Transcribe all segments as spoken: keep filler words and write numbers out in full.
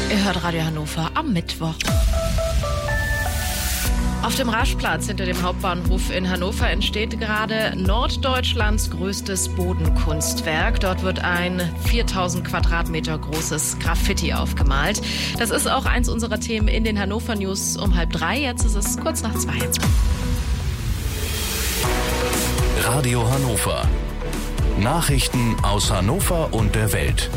Ihr hört Radio Hannover am Mittwoch. Auf dem Raschplatz hinter dem Hauptbahnhof in Hannover entsteht gerade Norddeutschlands größtes Bodenkunstwerk. Dort wird ein viertausend Quadratmeter großes Graffiti aufgemalt. Das ist auch eins unserer Themen in den Hannover News um halb drei. Jetzt ist es kurz nach zwei. Radio Hannover. Nachrichten aus Hannover und der Welt.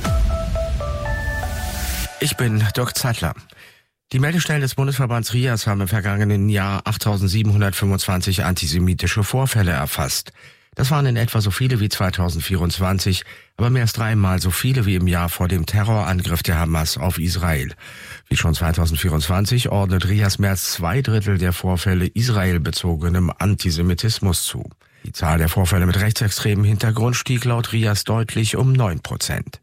Ich bin Dirk Zeitler. Die Meldestellen des Bundesverbands RIAS haben im vergangenen Jahr achttausendsiebenhundertfünfundzwanzig antisemitische Vorfälle erfasst. Das waren in etwa so viele wie zweitausendvierundzwanzig, aber mehr als dreimal so viele wie im Jahr vor dem Terrorangriff der Hamas auf Israel. Wie schon zweitausendvierundzwanzig ordnet RIAS mehr als zwei Drittel der Vorfälle israelbezogenem Antisemitismus zu. Die Zahl der Vorfälle mit rechtsextremem Hintergrund stieg laut RIAS deutlich um neun Prozent.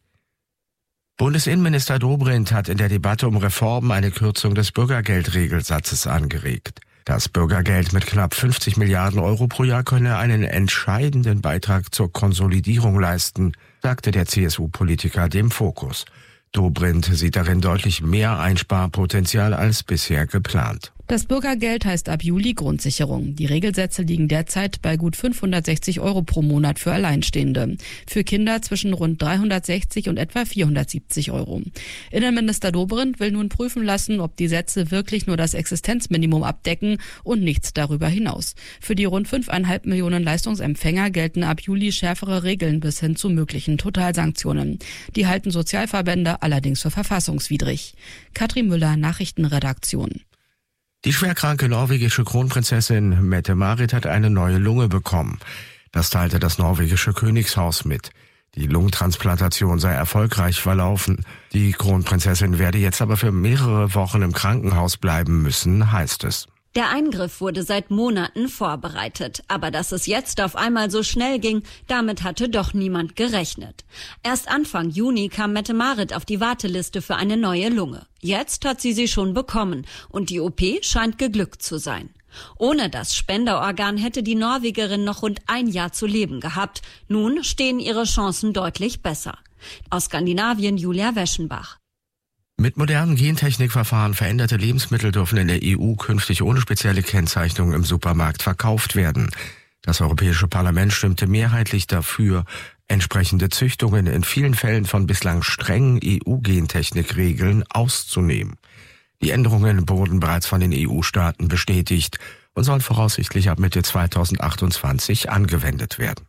Bundesinnenminister Dobrindt hat in der Debatte um Reformen eine Kürzung des Bürgergeldregelsatzes angeregt. Das Bürgergeld mit knapp fünfzig Milliarden Euro pro Jahr könne einen entscheidenden Beitrag zur Konsolidierung leisten, sagte der C S U-Politiker dem Fokus. Dobrindt sieht darin deutlich mehr Einsparpotenzial als bisher geplant. Das Bürgergeld heißt ab Juli Grundsicherung. Die Regelsätze liegen derzeit bei gut fünfhundertsechzig Euro pro Monat für Alleinstehende. Für Kinder zwischen rund dreihundertsechzig und etwa vierhundertsiebzig Euro. Innenminister Dobrindt will nun prüfen lassen, ob die Sätze wirklich nur das Existenzminimum abdecken und nichts darüber hinaus. Für die rund fünfeinhalb Millionen Leistungsempfänger gelten ab Juli schärfere Regeln bis hin zu möglichen Totalsanktionen. Die halten Sozialverbände allerdings für verfassungswidrig. Katrin Müller, Nachrichtenredaktion. Die schwerkranke norwegische Kronprinzessin Mette-Marit hat eine neue Lunge bekommen. Das teilte das norwegische Königshaus mit. Die Lungentransplantation sei erfolgreich verlaufen. Die Kronprinzessin werde jetzt aber für mehrere Wochen im Krankenhaus bleiben müssen, heißt es. Der Eingriff wurde seit Monaten vorbereitet. Aber dass es jetzt auf einmal so schnell ging, damit hatte doch niemand gerechnet. Erst Anfang Juni kam Mette-Marit auf die Warteliste für eine neue Lunge. Jetzt hat sie sie schon bekommen und die O P scheint geglückt zu sein. Ohne das Spenderorgan hätte die Norwegerin noch rund ein Jahr zu leben gehabt. Nun stehen ihre Chancen deutlich besser. Aus Skandinavien Julia Weschenbach. Mit modernen Gentechnikverfahren veränderte Lebensmittel dürfen in der E U künftig ohne spezielle Kennzeichnung im Supermarkt verkauft werden. Das Europäische Parlament stimmte mehrheitlich dafür, entsprechende Züchtungen in vielen Fällen von bislang strengen E U-Gentechnikregeln auszunehmen. Die Änderungen wurden bereits von den E U-Staaten bestätigt und sollen voraussichtlich ab Mitte zweitausendachtundzwanzig angewendet werden.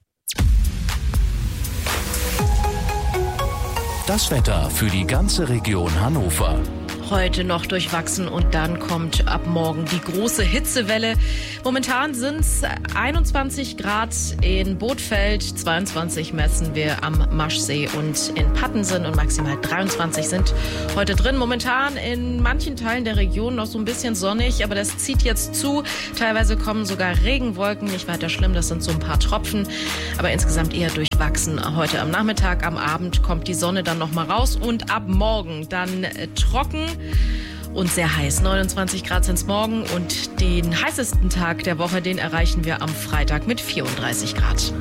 Das Wetter für die ganze Region Hannover. Heute noch durchwachsen und dann kommt ab morgen die große Hitzewelle. Momentan sind es einundzwanzig Grad in Bothfeld, zweiundzwanzig messen wir am Maschsee und in Pattensen und maximal dreiundzwanzig sind heute drin. Momentan in manchen Teilen der Region noch so ein bisschen sonnig, aber das zieht jetzt zu. Teilweise kommen sogar Regenwolken, nicht weiter schlimm, das sind so ein paar Tropfen, aber insgesamt eher durchwachsen. Heute am Nachmittag, am Abend kommt die Sonne dann noch mal raus und ab morgen dann äh, trocken und sehr heiß. neunundzwanzig Grad sind es morgen und den heißesten Tag der Woche, den erreichen wir am Freitag mit vierunddreißig Grad.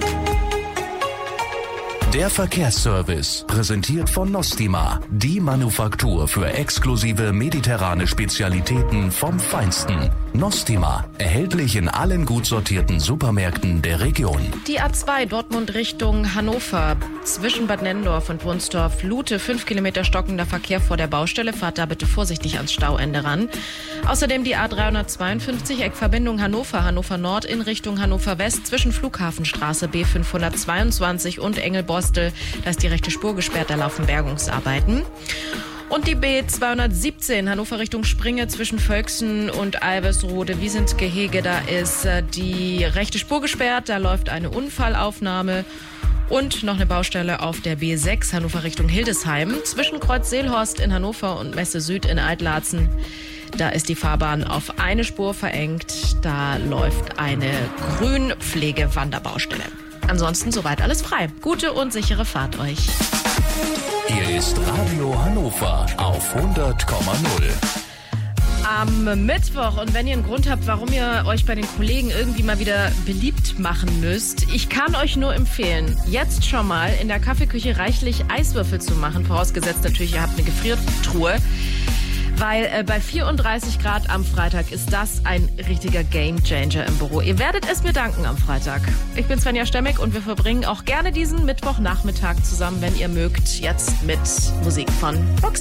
Der Verkehrsservice, präsentiert von Nostima, die Manufaktur für exklusive mediterrane Spezialitäten vom Feinsten. Nostima, erhältlich in allen gut sortierten Supermärkten der Region. Die A zwei Dortmund Richtung Hannover, zwischen Bad Nenndorf und Wunstorf, Lute, fünf Kilometer stockender Verkehr vor der Baustelle. Fahrt da bitte vorsichtig ans Stauende ran. Außerdem die A dreihundertzweiundfünfzig, Eckverbindung Hannover, Hannover Nord in Richtung Hannover West, zwischen Flughafenstraße B fünfhundertzweiundzwanzig und Engelborstel. Da ist die rechte Spur gesperrt, da laufen Bergungsarbeiten. Und die B zweihundertsiebzehn, Hannover Richtung Springe, zwischen Völksen und Alversrode, Wiesentgehege, da ist die rechte Spur gesperrt, da läuft eine Unfallaufnahme. Und noch eine Baustelle auf der B sechs, Hannover Richtung Hildesheim, zwischen Kreuz Seelhorst in Hannover und Messe Süd in Altlarzen. Da ist die Fahrbahn auf eine Spur verengt, da läuft eine Grünpflegewanderbaustelle. Ansonsten soweit alles frei. Gute und sichere Fahrt euch. Hier ist Radio Hannover auf hundert Komma null. am Mittwoch. Und wenn ihr einen Grund habt, warum ihr euch bei den Kollegen irgendwie mal wieder beliebt machen müsst, ich kann euch nur empfehlen, jetzt schon mal in der Kaffeeküche reichlich Eiswürfel zu machen. Vorausgesetzt natürlich, ihr habt eine Gefriertruhe. Weil äh, bei vierunddreißig Grad am Freitag ist das ein richtiger Gamechanger im Büro. Ihr werdet es mir danken am Freitag. Ich bin Svenja Stemmig und wir verbringen auch gerne diesen Mittwochnachmittag zusammen, wenn ihr mögt, jetzt mit Musik von Roxy.